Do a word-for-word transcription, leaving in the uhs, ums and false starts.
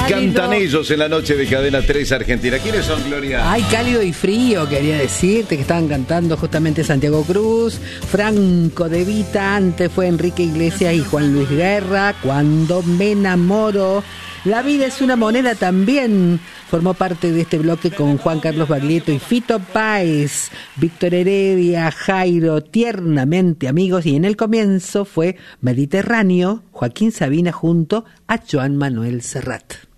cantan ellos en la noche de Cadena tres Argentina. ¿Quiénes son, Gloria? Ay, cálido y frío, quería decirte que estaban cantando justamente Santiago Cruz, Franco De Vita, antes fue Enrique Iglesias y Juan Luis Guerra, Cuando me enamoro. La vida es una moneda también formó parte de este bloque con Juan Carlos Baglietto y Fito Páez, Víctor Heredia, Jairo, Tiernamente Amigos, y en el comienzo fue Mediterráneo, Joaquín Sabina junto a Joan Manuel Serrat.